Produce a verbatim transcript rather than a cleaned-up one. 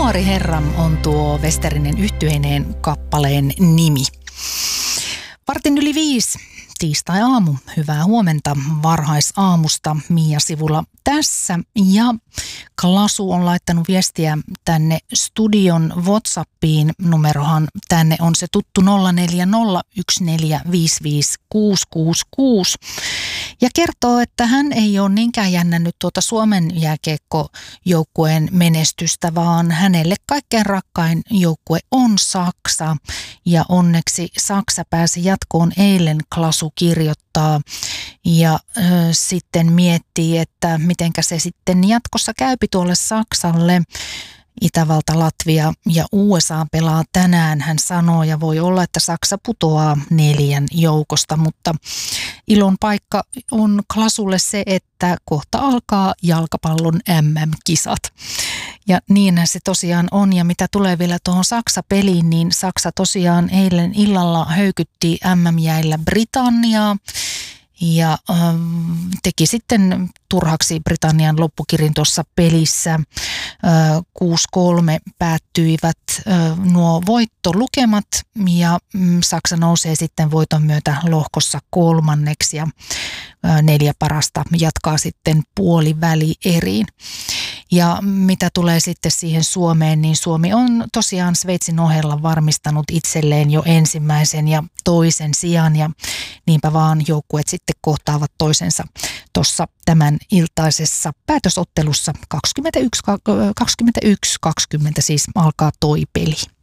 Nuori herra on tuo Westerinen yhtyeineen kappaleen nimi. Vartin yli viisi, tiistai-aamu. Hyvää huomenta varhaisaamusta. Mia Sivula tässä. Ja Klasu on laittanut viestiä tänne studion WhatsAppiin. Numerohan tänne on se tuttu nolla neljä nolla yksi neljä viisi viisi kuusi kuusi kuusi. Ja kertoo, että hän ei ole niinkään jännännyt tuota Suomen jääkiekkojoukkueen menestystä, vaan hänelle kaikkein rakkain joukkue on Saksa. Ja onneksi Saksa pääsi jatkoon eilen, Klasu kirjoittaa. Ja äh, sitten miettii, että mitenkä se sitten jatkossa käypi tuolle Saksalle. Itävalta, Latvia ja U S A pelaa tänään, hän sanoo, ja voi olla, että Saksa putoaa neljän joukosta, mutta ilon paikka on Klasulle se, että kohta alkaa jalkapallon M M-kisat. Ja niinhän se tosiaan on, ja mitä tulee vielä tuohon Saksa-peliin, niin Saksa tosiaan eilen illalla höykytti M M-jäillä Britanniaa. Ja äh, teki sitten turhaksi Britannian loppukirin tuossa pelissä. Äh, kuusi kolme päättyivät äh, nuo voittolukemat ja mm, Saksa nousee sitten voiton myötä lohkossa kolmanneksi ja äh, neljä parasta jatkaa sitten puolivälieriin. Ja mitä tulee sitten siihen Suomeen, niin Suomi on tosiaan Sveitsin ohella varmistanut itselleen jo ensimmäisen ja toisen sijan ja niinpä vaan joukkueet sitten kohtaavat toisensa tuossa tämän iltaisessa päätösottelussa kaksikymmentäyksi kaksikymmentä siis alkaa toi peli.